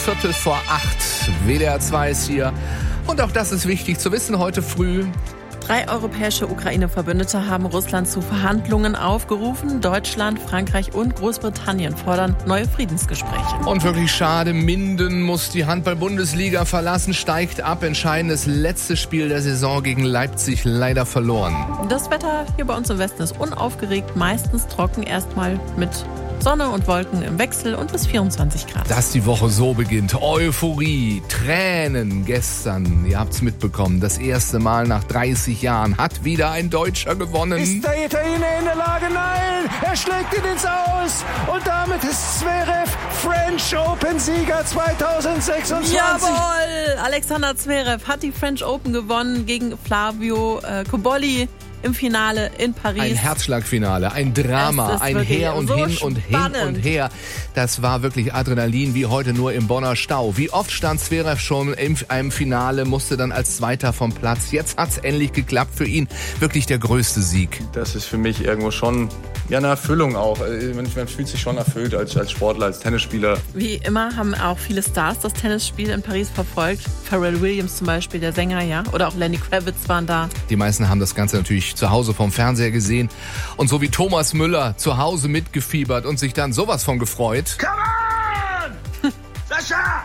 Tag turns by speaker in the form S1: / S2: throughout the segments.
S1: 7:15. WDR 2 ist hier. Und auch das ist wichtig zu wissen heute früh.
S2: 3 europäische Ukraine-Verbündete haben Russland zu Verhandlungen aufgerufen. Deutschland, Frankreich und Großbritannien fordern neue Friedensgespräche.
S1: Und wirklich schade, Minden muss die Handball-Bundesliga verlassen, steigt ab. Entscheidendes letztes Spiel der Saison gegen Leipzig leider verloren.
S2: Das Wetter hier bei uns im Westen ist unaufgeregt, meistens trocken, erstmal mit Sonne und Wolken im Wechsel und bis 24 Grad.
S1: Dass die Woche so beginnt. Euphorie, Tränen gestern. Ihr habt's mitbekommen. Das erste Mal nach 30 Jahren hat wieder ein Deutscher gewonnen.
S3: Ist der Italiener in der Lage? Nein! Er schlägt ihn ins Aus! Und damit ist Zverev French Open-Sieger 2026.
S2: Jawohl! Alexander Zverev hat die French Open gewonnen gegen Flavio Cobolli. Im Finale in Paris.
S1: Ein Herzschlagfinale, ein Drama, ein Her und
S2: so
S1: Hin und
S2: spannend.
S1: Hin und Her. Das war wirklich Adrenalin wie heute nur im Bonner Stau. Wie oft stand Zverev schon in einem Finale, musste dann als Zweiter vom Platz. Jetzt hat's endlich geklappt für ihn. Wirklich der größte Sieg.
S4: Das ist für mich irgendwo schon eine Erfüllung auch. Man fühlt sich schon erfüllt als Sportler, als Tennisspieler.
S2: Wie immer haben auch viele Stars das Tennisspiel in Paris verfolgt. Pharrell Williams zum Beispiel, der Sänger, ja. Oder auch Lenny Kravitz waren da.
S1: Die meisten haben das Ganze natürlich zu Hause vom Fernseher gesehen. Und so wie Thomas Müller zu Hause mitgefiebert und sich dann sowas von gefreut.
S3: Come on! Sascha!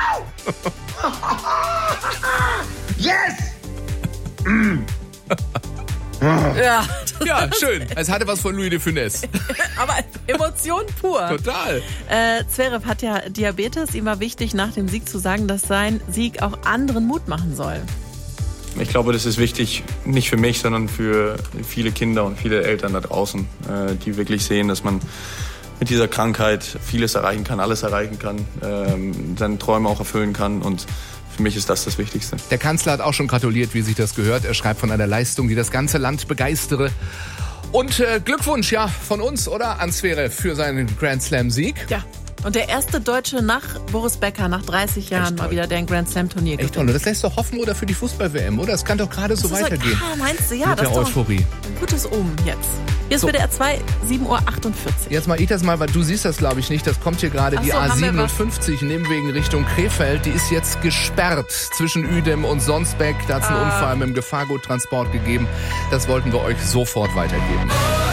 S3: Yes!
S2: Ja,
S1: Ja, schön. Es hatte was von Louis de Funès.
S2: aber Emotion pur.
S1: Total.
S2: Zverev hat ja Diabetes. Ihm war wichtig, nach dem Sieg zu sagen, dass sein Sieg auch anderen Mut machen soll.
S4: Ich glaube, das ist wichtig, nicht für mich, sondern für viele Kinder und viele Eltern da draußen, die wirklich sehen, dass man mit dieser Krankheit vieles erreichen kann, alles erreichen kann, seine Träume auch erfüllen kann, und für mich ist das Wichtigste.
S1: Der Kanzler hat auch schon gratuliert, wie sich das gehört. Er schreibt von einer Leistung, die das ganze Land begeistere. Und Glückwunsch, ja, von uns, oder? An Zverev für seinen Grand Slam-Sieg.
S2: Ja. Und der erste Deutsche nach Boris Becker, nach 30 Jahren, mal wieder, der ein Grand Slam-Turnier gewinnt.
S1: Echt toll. Das lässt doch hoffen, oder für die Fußball-WM, oder? Es kann doch gerade so weitergehen.
S2: Meinst du? Ja,
S1: mit
S2: das
S1: der
S2: ist doch
S1: Euphorie.
S2: ein gutes Omen jetzt. Hier ist
S1: So.
S2: WDR 2, 7:48 Uhr.
S1: Jetzt mal ich das mal, weil du siehst das, glaube ich, nicht. Das kommt hier gerade,
S2: Ach
S1: die
S2: so, haben wir was?
S1: A57 Nimwegen Richtung Krefeld. Die ist jetzt gesperrt zwischen Uedem und Sonsbeck. Da hat es einen Unfall mit dem Gefahrguttransport gegeben. Das wollten wir euch sofort weitergeben.